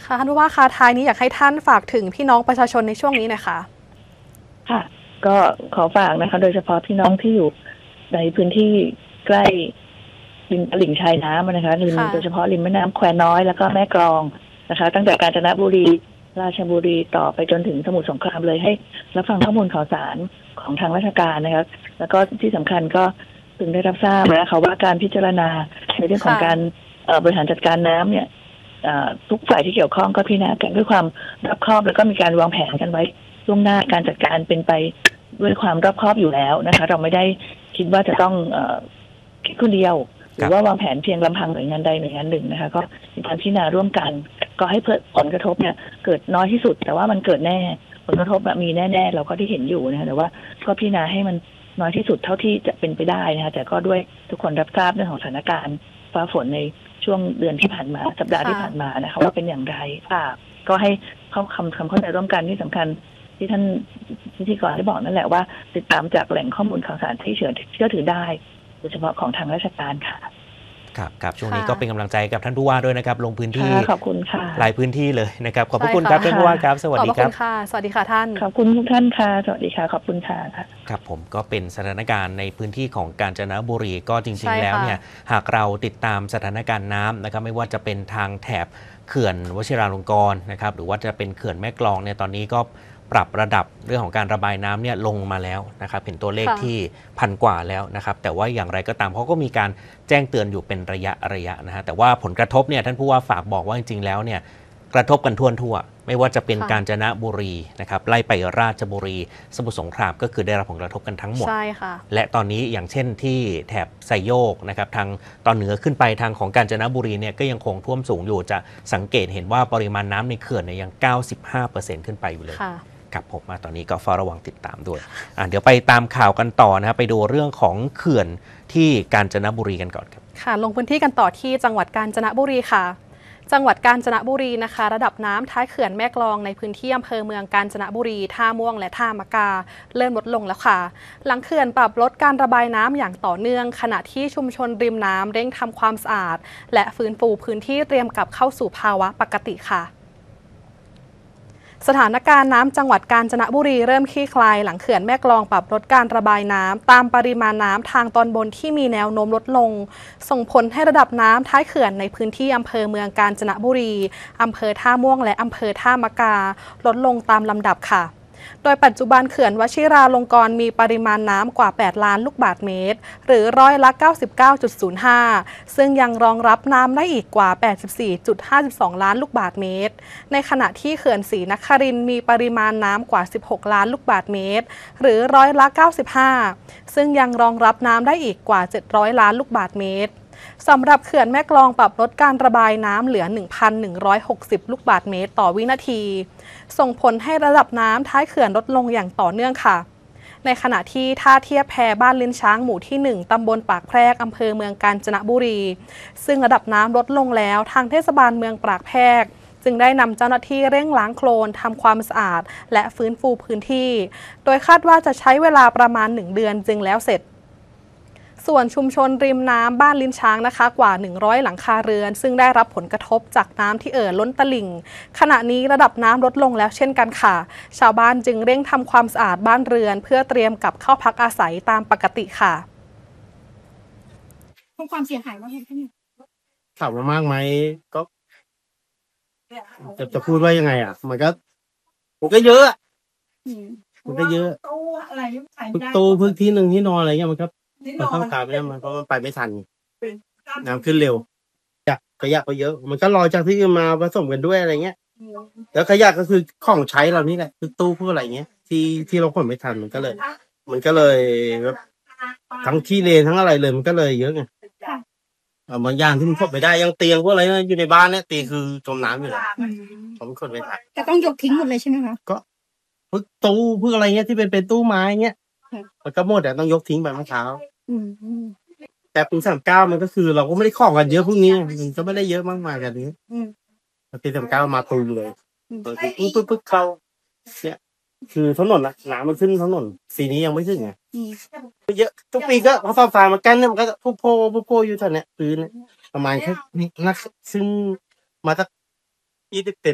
ค่ะท่านผู้ว่าคะท้ายนี้อยากให้ท่านฝากถึงพี่น้องประชาชนในช่วงนี้หน่อยค่ะค่ะก็ขอฝากนะคะโดยเฉพาะพี่น้องที่อยู่ในพื้นที่ใกล้ริมตลิ่งชายน้ำนะคะโดยเฉพาะริมแม่น้ำแควน้อยแล้วก็แม่กลองนะคะตั้งแต่กาญจนบุรีราชบุรีต่อไปจนถึงสมุทรสงครามเลยให้รับฟังข้อมูลข่าวสารของทางราชการนะคะแล้วก็ที่สำคัญก็พึงได้รับทราบนะคะว่าการพิจารณาในเรื่องของการบริหารจัดการน้ำเนี่ยทุกฝ่ายที่เกี่ยวข้องก็พิจารณากันด้วยความรอบคอบแล้วก็มีการวางแผนกันไว้ล่วงหน้าการจัดการเป็นไปด้วยความรอบคอบอยู่แล้วนะคะเราไม่ได้คิดว่าจะต้องคิดคนเดียวหรือว่าวางแผนเพียงลำพังหน่วยงานใดหน่วยงานหนึ่งนะคะก็มีการพิจารณาร่วมกันก็ให้ผลกระทบเนี่ยเกิดน้อยที่สุดแต่ว่ามันเกิดแน่ผลกระทบมีแน่ๆเราก็ที่เห็นอยู่นะคะแต่ว่าก็พิจารณาให้มันน้อยที่สุดเท่าที่จะเป็นไปได้นะคะแต่ก็ด้วยทุกคนรับทราบเรื่องของสถานการณ์ฟ้าฝนในช่วงเดือนที่ผ่านมาสัปดาห์ที่ผ่านมานะคะว่าเป็นอย่างไรค่ะก็ให้เข้าคำเข้าใจร่วมกันที่สำคัญที่ท่านพิธีกรได้บอกนั่นแหละว่าติดตามจากแหล่งข้อมูลข่าวสารที่เชื่อถือได้โดยเฉพาะของทางราชการค่ะครับช่วงนี้ก็เป็นกำลังใจกับท่านผู้ว่าด้วยนะครับลงพื้นที่ขอบคุณค่ะหลายพื้นที่เลยนะครับขอบพระคุณครับท่านผู้ว่าครับสวัสดีครับสวัสดีค่ะท่านขอบคุณทุกท่านค่ะสวัสดีค่ะขอบคุณค่ะครับผมก็เป็นสถานการณ์ในพื้นที่ของกาญจนบุรีก็จริงๆแล้วเนี่ยหากเราติดตามสถานการณ์น้ำนะครับไม่ว่าจะเป็นทางแถบเขื่อนวชิราลงกรณ์นะครับหรือว่าจะเป็นเขื่อนแม่กลองเนี่ยตอนนี้ก็ปรับระดับเรื่องของการระบายน้ำเนี่ยลงมาแล้วนะครับเห็นตัวเลขที่1,000 กว่าแล้วนะครับแต่ว่าอย่างไรก็ตามเขาก็มีการแจ้งเตือนอยู่เป็นระยะนะฮะแต่ว่าผลกระทบเนี่ยท่านผู้ว่าฝากบอกว่าจริงๆแล้วเนี่ยกระทบกันทั่วไม่ว่าจะเป็นกาญจนบุรีนะครับไล่ไปราชบุรีสมุทรสงครามก็คือได้รับผลกระทบกันทั้งหมดใช่ค่ะและตอนนี้อย่างเช่นที่แถบไซโยกนะครับทางตอนเหนือขึ้นไปทางของกาญจนบุรีเนี่ยก็ยังคงท่วมสูงอยู่จะสังเกตเห็นว่าปริมาณน้ำในเขื่อนเนี่ยยัง 95% ขึ้นไปอยู่เลยครับผมมาตอนนี้ก็เฝ้าระวังติดตามด้วยเดี๋ยวไปตามข่าวกันต่อนะครับไปดูเรื่องของเขื่อนที่กาญจนบุรีกันก่อนครับค่ะลงพื้นที่กันต่อที่จังหวัดกาญจนบุรีค่ะจังหวัดกาญจนบุรีนะคะระดับน้ำท้ายเขื่อนแม่กลองในพื้นที่อำเภอเมืองกาญจนบุรีท่าม่วงและท่ามะกาเริ่มลดลงแล้วค่ะหลังเขื่อนปรับลดการระบายน้ำอย่างต่อเนื่องขณะที่ชุมชนริมน้ำเร่งทำความสะอาดและฟื้นฟูพื้นที่เตรียมกลับเข้าสู่ภาวะปกติค่ะสถานการณ์น้ำจังหวัดกาญจนบุรีเริ่มคลี่คลายหลังเขื่อนแม่กลองปรับลดการระบายน้ำตามปริมาณน้ำทางตอนบนที่มีแนวโน้มลดลงส่งผลให้ระดับน้ำท้ายเขื่อนในพื้นที่อำเภอเมืองกาญจนบุรีอำเภอท่าม่วงและอำเภอท่ามะกาลดลงตามลำดับค่ะโดยปัจจุบันเขื่อนวชิราลงกรณ์มีปริมาณน้ำกว่า8ล้านลูกบาศก์เมตรหรือร้อยละ 99.05 ซึ่งยังรองรับน้ำได้อีกกว่า 84.52 ล้านลูกบาศก์เมตรในขณะที่เขื่อนศรีนครินทร์มีปริมาณน้ำกว่า16ล้านลูกบาศก์เมตรหรือร้อยละ 95 ซึ่งยังรองรับน้ำได้อีกกว่า700ล้านลูกบาศก์เมตรสำหรับเขื่อนแม่กลองปรับลดการระบายน้ำเหลือ 1,160 ลูกบาศก์เมตรต่อวินาทีส่งผลให้ระดับน้ำท้ายเขื่อนลดลงอย่างต่อเนื่องค่ะในขณะที่ท่าเทียบแพบ้านลิ้นช้างหมู่ที่1ตำบลปากแพรกอำเภอเมืองกาญจนบุรีซึ่งระดับน้ำลดลงแล้วทางเทศบาลเมืองปากแพรกจึงได้นำเจ้าหน้าที่เร่งล้างโคลนทำความสะอาดและฟื้นฟูพื้นที่โดยคาดว่าจะใช้เวลาประมาณ1เดือนจึงแล้วเสร็จส่วนชุมชนริมน้ำบ้านลิ้นช้างนะคะกว่า100หลังคาเรือนซึ่งได้รับผลกระทบจากน้ำที่ล้นตลิ่งขณะนี้ระดับน้ำลดลงแล้วเช่นกันค่ะชาวบ้านจึงเร่งทำความสะอาดบ้านเรือนเพื่อเตรียมกลับเข้าพักอาศัยตามปกติค่ะความเสียหายว่าไงคะเนี่ยถามว่ามากไหมก็จะพูดว่ายังไงมันก็เยอะมันก็เยอะตู้อะไรตู้พื้นที่หนึ่งที่นอนอะไรเงี้ยมันเข้าตามไม่ได้มันเพราะมันไปไม่ทันน้ำขึ้นเร็วขยะก็เยอะมันก็ลอยจากที่มาผสมกันด้วยอะไรเงี้ยแล้วขยะก็คือของใช้เรานี่แหละคือตู้พวกอะไรเงี้ยที่เราขนไม่ทันมันก็เลยแบบทั้งที่เลนทั้งอะไรเลยมันก็เลยเยอะไงบางอย่างที่มันขนไม่ได้ยังเตียงพวกอะไรอยู่ในบ้านเนี่ยเตียงคือจมน้ำอยู่เลยผมขนไม่ทันจะต้องยกทิ้งหมดเลยใช่ไหมคะก็พวกตู้พวกอะไรเงี้ยที่เป็นตู้ไม้เงี้ยมันก็หมดต้องยกทิ้งไปเมื่อเช้าแต่ปี39มันก็คือเราก็ไม่ได้ของกันเยอะพวกนี้มันก็ไม่ได้เยอะมากมายกันนี้ปี39มาตูมเลยปึ๊บเข้าเนี่ยคือถนนน้ำมันขึ้นถนนสีนี้ยังไม่ขึ้นไงเยอะทุกปีก็พอสอบสายมากันเนี่ยมันก็พุโพอยู่แถวเนี้ยพื้นประมาณแค่นักซึ่งมาสัก20 เซน